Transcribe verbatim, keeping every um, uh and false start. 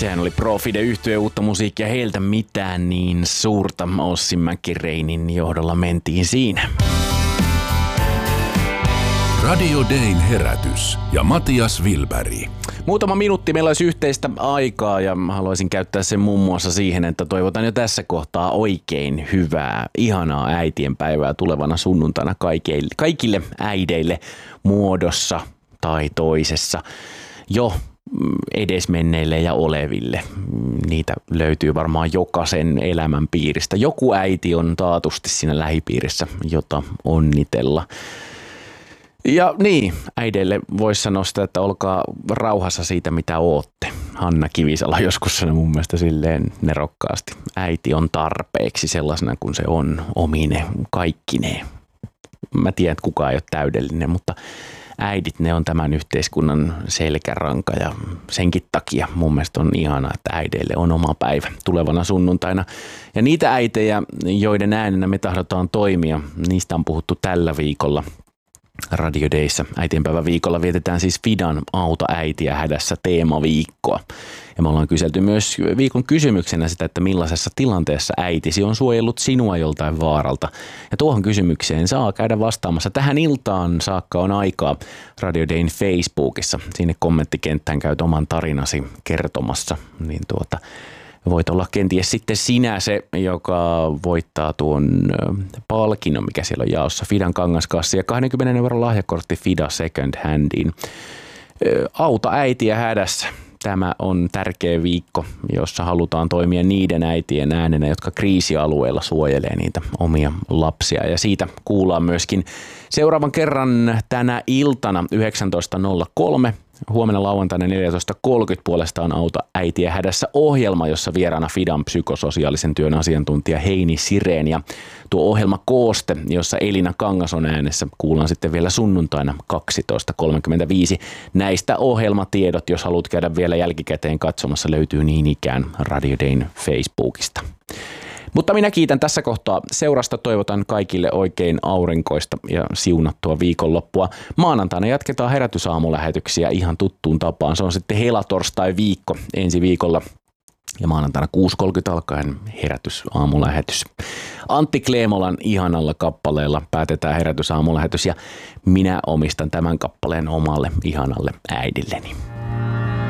Sehän oli Profide yhtye uutta musiikkia, heiltä mitään niin suurta. Ossi Mäki-Reinin johdolla mentiin siinä. Radio Dayn herätys ja Matias Wilberg. Muutama minuutti meillä olisi yhteistä aikaa ja haluaisin käyttää sen muun muassa siihen, että toivotan jo tässä kohtaa oikein hyvää, ihanaa äitienpäivää tulevana sunnuntaina kaikille, kaikille äideille muodossa tai toisessa jo edesmenneille ja oleville. Niitä löytyy varmaan jokaisen elämän piiristä. Joku äiti on taatusti siinä lähipiirissä, jota onnitella. Ja niin, äideille voisi sanoa sitä, että olkaa rauhassa siitä, mitä ootte. Hanna Kivisalo joskus sanoi mun mielestä silleen nerokkaasti. Äiti on tarpeeksi sellaisena kuin se on, omine, kaikkineen. Mä tiedän, että kukaan ei ole täydellinen, mutta äidit, ne on tämän yhteiskunnan selkäranka ja senkin takia mun mielestä on ihanaa, että äideille on oma päivä tulevana sunnuntaina. Ja niitä äitejä, joiden äänenä me tahdotaan toimia, niistä on puhuttu tällä viikolla. Radio Dayssä äitienpäivän viikolla vietetään siis Fidan Auta äitiä hädässä teemaviikkoa. Ja me ollaan kyselty myös viikon kysymyksenä sitä, että millaisessa tilanteessa äitisi on suojellut sinua joltain vaaralta. Ja tuohon kysymykseen saa käydä vastaamassa. Tähän iltaan saakka on aikaa Radio Dayn Facebookissa. Sinne kommenttikenttään käyt oman tarinasi kertomassa. Niin tuota, voit olla kenties sitten sinä se, joka voittaa tuon palkinnon, mikä siellä on jaossa. Fidan kangaskassi ja kaksikymmentä euron lahjakortti Fida Second Handiin. Auta äitiä hädässä. Tämä on tärkeä viikko, jossa halutaan toimia niiden äitien äänenä, jotka kriisialueella suojelee niitä omia lapsia. Ja siitä kuullaan myöskin seuraavan kerran tänä iltana yhdeksäntoista nolla kolme. Huomenna lauantaina neljätoista kolmekymmentä puolestaan Auta äitiä hädässä -ohjelma, jossa vieraana Fidan psykososiaalisen työn asiantuntija Heini Sirén. Ja tuo ohjelma kooste, jossa Elina Kangas on äänessä, kuullaan sitten vielä sunnuntaina kaksitoista kolmekymmentäviisi. Näistä ohjelmatiedot, jos haluat käydä vielä jälkikäteen katsomassa, löytyy niin ikään Radio Dayn Facebookista. Mutta minä kiitän tässä kohtaa seurasta, toivotan kaikille oikein aurinkoista ja siunattua viikonloppua. Maanantaina jatketaan herätysaamulähetyksiä ihan tuttuun tapaan. Se on sitten helatorstai viikko ensi viikolla ja maanantaina kuusi kolmekymmentä alkaen herätysaamulähetys. Antti Kleemolan ihanalla kappaleella päätetään herätysaamulähetys ja minä omistan tämän kappaleen omalle ihanalle äidilleni.